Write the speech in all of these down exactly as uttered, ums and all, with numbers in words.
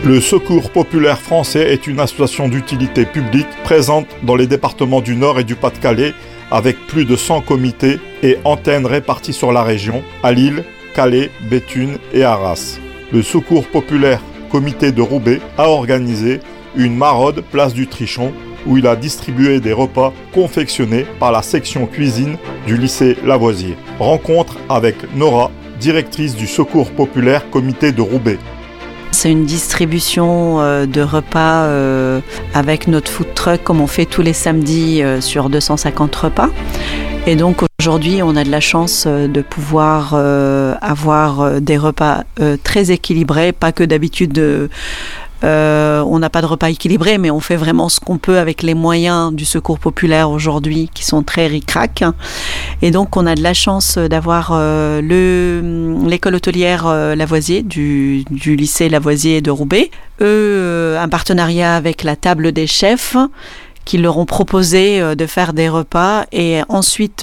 Le Secours populaire français est une association d'utilité publique présente dans les départements du Nord et du Pas-de-Calais avec plus de cent comités et antennes réparties sur la région, à Lille, Calais, Béthune et Arras. Le Secours populaire comité de Roubaix a organisé une maraude place du Trichon où il a distribué des repas confectionnés par la section cuisine du lycée Lavoisier. Rencontre avec Nora, directrice du Secours populaire comité de Roubaix. C'est une distribution euh, de repas euh, avec notre food truck comme on fait tous les samedis euh, sur deux cent cinquante repas. Et donc aujourd'hui, on a de la chance euh, de pouvoir euh, avoir euh, des repas euh, très équilibrés, pas que d'habitude euh, Euh, on n'a pas de repas équilibré, mais on fait vraiment ce qu'on peut avec les moyens du Secours populaire aujourd'hui, qui sont très ric-rac. Et donc, on a de la chance d'avoir euh, le, l'école hôtelière euh, Lavoisier, du, du lycée Lavoisier de Roubaix. Eux, euh, un partenariat avec la table des chefs, qui leur ont proposé de faire des repas et ensuite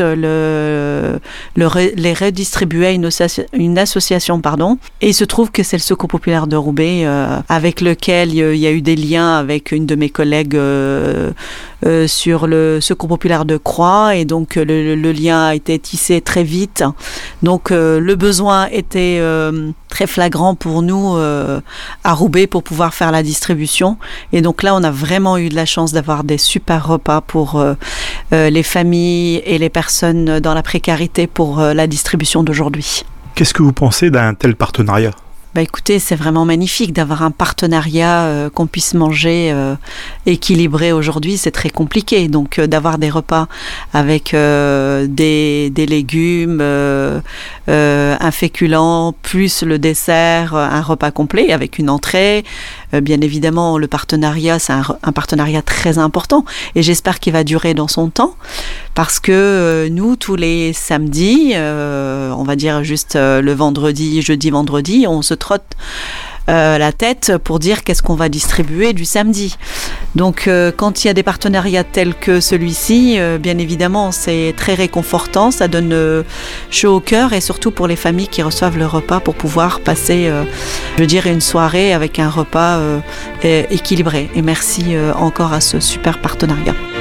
le, le, les redistribuer à une, associ- une association. Pardon. Et il se trouve que c'est le Secours populaire de Roubaix euh, avec lequel il y a eu des liens avec une de mes collègues euh, euh, sur le Secours populaire de Croix et donc le, le lien a été tissé très vite. Donc euh, le besoin était euh, très flagrant pour nous euh, à Roubaix pour pouvoir faire la distribution. Et donc là, on a vraiment eu de la chance d'avoir des super repas pour euh, euh, les familles et les personnes dans la précarité pour euh, la distribution d'aujourd'hui. Qu'est-ce que vous pensez d'un tel partenariat ? Bah écoutez, c'est vraiment magnifique d'avoir un partenariat euh, qu'on puisse manger euh, équilibré aujourd'hui, c'est très compliqué. Donc euh, d'avoir des repas avec euh, des, des légumes, euh, euh, un féculent, plus le dessert, un repas complet avec une entrée. Euh, bien évidemment, le partenariat, c'est un, un partenariat très important et j'espère qu'il va durer dans son temps parce que euh, nous, tous les samedis, euh, on va dire juste euh, le vendredi, jeudi, vendredi, on se trotte euh, la tête pour dire qu'est-ce qu'on va distribuer du samedi. Donc euh, quand il y a des partenariats tels que celui-ci, euh, bien évidemment c'est très réconfortant, ça donne euh, chaud au cœur et surtout pour les familles qui reçoivent le repas pour pouvoir passer, euh, je veux dire, une soirée avec un repas euh, équilibré. Et merci euh, encore à ce super partenariat.